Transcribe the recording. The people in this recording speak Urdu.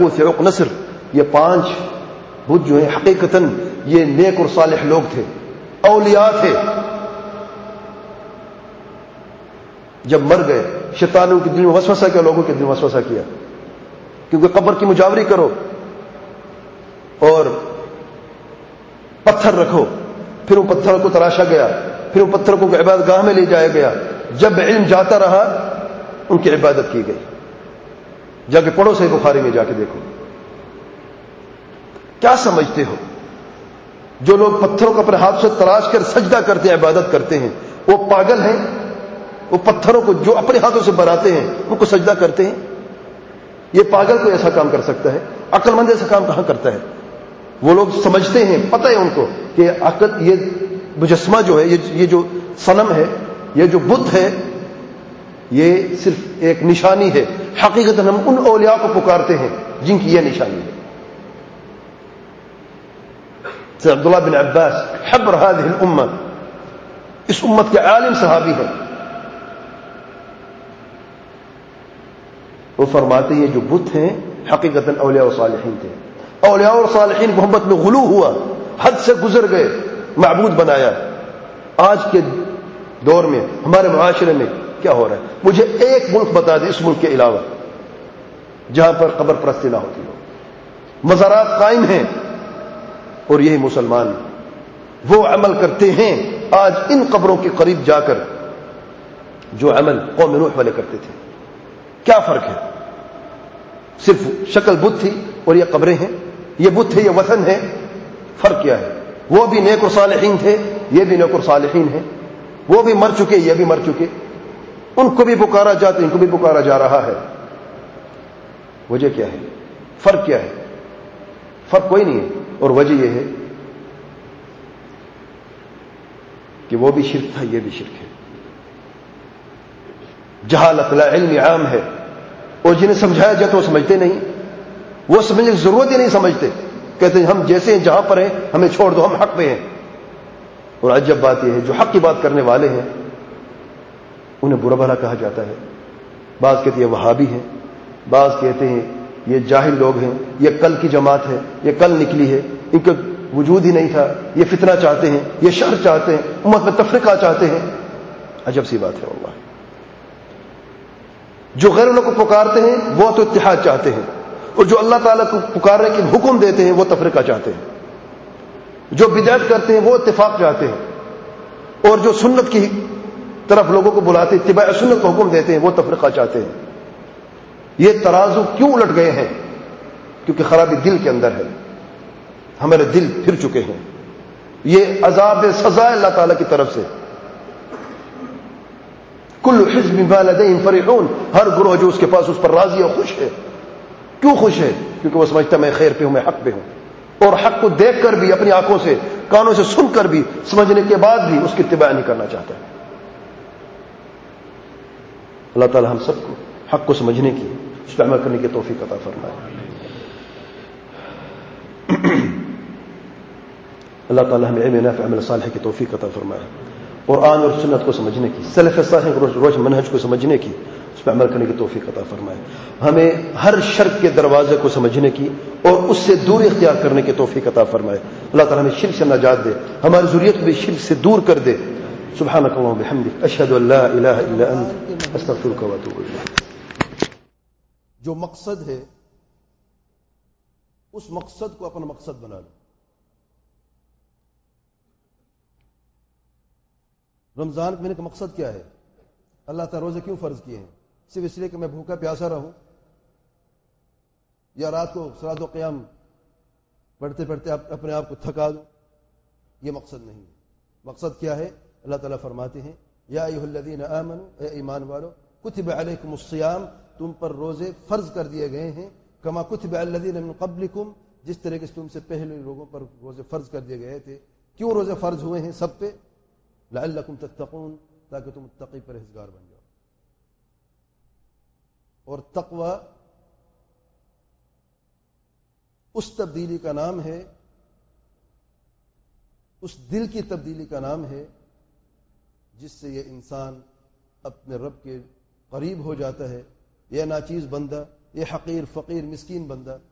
یغوث، یعوق، نصر، یہ 5 بت جو ہیں حقیقتاً یہ نیک اور صالح لوگ تھے، اولیاء تھے. جب مر گئے شیطانوں کے دل میں وسوسہ کیا، لوگوں کے دل میں وسوسہ کیا، کیونکہ قبر کی مجاوری کرو اور پتھر رکھو. پھر وہ پتھر کو تراشا گیا، پھر وہ پتھر کو عبادت گاہ میں لے جایا گیا. جب علم جاتا رہا ان کی عبادت کی گئی. جا کے پڑھو صحیح بخاری میں، جا کے دیکھو. کیا سمجھتے ہو جو لوگ پتھروں کو اپنے ہاتھ سے تراش کر سجدہ کرتے ہیں، عبادت کرتے ہیں، وہ پاگل ہیں؟ وہ پتھروں کو جو اپنے ہاتھوں سے بناتے ہیں ان کو سجدہ کرتے ہیں؟ یہ پاگل کوئی ایسا کام کر سکتا ہے؟ عقل مند ایسا کام کہاں کرتا ہے؟ وہ لوگ سمجھتے ہیں، پتہ ہے ان کو کہ عقل، یہ مجسمہ جو ہے، یہ جو صنم ہے، یہ جو بت ہے، یہ صرف ایک نشانی ہے. حقیقت ہم ان اولیاء کو پکارتے ہیں جن کی یہ نشانی ہے. سید عبداللہ بن عباس حبر هذه الامہ، اس امت کے عالم صحابی ہیں، وہ فرماتے ہیں جو بت ہیں حقیقتاً اولیاء و صالحین تھے. اولیاء اور صالحین محبت میں غلو ہوا، حد سے گزر گئے، معبود بنایا. آج کے دور میں ہمارے معاشرے میں کیا ہو رہا ہے؟ مجھے ایک ملک بتا دیں اس ملک کے علاوہ جہاں پر قبر پرستی نہ ہوتی ہو. مزارات قائم ہیں اور یہی مسلمان وہ عمل کرتے ہیں آج ان قبروں کے قریب جا کر جو عمل قوم نوح والے کرتے تھے. کیا فرق ہے؟ صرف شکل بت تھی اور یہ قبریں ہیں، یہ بت ہے، یہ وثن ہے. فرق کیا ہے؟ وہ بھی نیک و صالحین تھے، یہ بھی نیک و صالحین ہیں. وہ بھی مر چکے، یہ بھی مر چکے. ان کو بھی پکارا جاتا، ان کو بھی پکارا جا رہا ہے. وجہ کیا ہے؟ فرق کیا ہے؟ فرق کوئی نہیں ہے. اور وجہ یہ ہے کہ وہ بھی شرک تھا، یہ بھی شرک ہے. جہالت، لا علم عام ہے، اور جنہیں سمجھایا جاتا وہ سمجھتے نہیں. وہ سمجھنے کی ضرورت ہی نہیں سمجھتے. کہتے ہیں ہم جیسے ہیں، جہاں پر ہیں ہمیں چھوڑ دو، ہم حق پہ ہیں. اور عجب بات یہ ہے جو حق کی بات کرنے والے ہیں انہیں برا بھلا کہا جاتا ہے. بعض کہتے ہیں یہ وہابی ہیں، بعض کہتے ہیں یہ جاہل لوگ ہیں، یہ کل کی جماعت ہے، یہ کل نکلی ہے، ان کا وجود ہی نہیں تھا، یہ فتنہ چاہتے ہیں، یہ شر چاہتے ہیں، امت میں تفرقہ چاہتے ہیں. عجب سی بات ہے واللہ. جو غیر اللہ کو پکارتے ہیں وہ تو اتحاد چاہتے ہیں، اور جو اللہ تعالیٰ کو پکارنے کے حکم دیتے ہیں وہ تفرقہ چاہتے ہیں. جو بدعت کرتے ہیں وہ اتفاق چاہتے ہیں، اور جو سنت کی طرف لوگوں کو بلاتے اتباع سنت کو حکم دیتے ہیں وہ تفرقہ چاہتے ہیں. یہ ترازو کیوں الٹ گئے ہیں؟ کیونکہ خرابی دل کے اندر ہے. ہمارے دل پھر چکے ہیں. یہ عذاب سزا ہے اللہ تعالیٰ کی طرف سے. کل حزب بما لدیہم فرحون، ہر گروہ جو اس کے پاس اس پر راضی اور خوش ہے. کیوں خوش ہے؟ کیونکہ وہ سمجھتا ہے میں خیر پہ ہوں، میں حق پہ ہوں. اور حق کو دیکھ کر بھی، اپنی آنکھوں سے، کانوں سے سن کر بھی، سمجھنے کے بعد بھی اس کی اتباع نہیں کرنا چاہتا ہے. اللہ تعالی ہم سب کو حق کو سمجھنے کی، اس پر عمل کرنے کی توفیق عطا فرمائے. اللہ تعالی ہمیں علم نافع، عمل صالح کی توفیق عطا فرمائے. قرآن اور سنت کو سمجھنے کی، سلف صالح روش منہج کو سمجھنے کی، اس پہ عمل کرنے کی توفیق عطا فرمائے. ہمیں ہر شرک کے دروازے کو سمجھنے کی اور اس سے دوری اختیار کرنے کی توفیق عطا فرمائے. اللہ تعالی ہمیں شرک سے نجات دے، ہماری ذریت کو بھی شرک سے دور کر دے. سبحانک اللہم وبحمدک، اشہد ان لا الہ الا انت، استغفرک واتوب الیک. جو مقصد ہے اس مقصد کو اپنا مقصد بنا لو. رمضان مہینے کا مقصد کیا ہے؟ اللہ تعالیٰ روزے کیوں فرض کیے ہیں؟ صرف اس لیے کہ میں بھوکا پیاسا رہوں، یا رات کو صلاۃ و قیام پڑھتے پڑھتے اپنے آپ کو تھکا دوں؟ یہ مقصد نہیں ہے. مقصد کیا ہے؟ اللہ تعالیٰ فرماتے ہیں یا ایھا الذین آمنوا، اے ایمان والو، کتب علیکم الصیام، تم پر روزے فرض کر دیے گئے ہیں، کما کتب علی الذین من قبلکم، جس طرح کے تم سے پہلے لوگوں پر روزے فرض کر دیے گئے تھے. کیوں روزے فرض ہوئے ہیں سب پہ؟ لعلکم تتقون، تاکہ تم متقی پرہیزگار بن جاؤ. اور تقوی اس تبدیلی کا نام ہے، اس دل کی تبدیلی کا نام ہے جس سے یہ انسان اپنے رب کے قریب ہو جاتا ہے. یہ ناچیز بندہ، یہ حقیر فقیر مسکین بندہ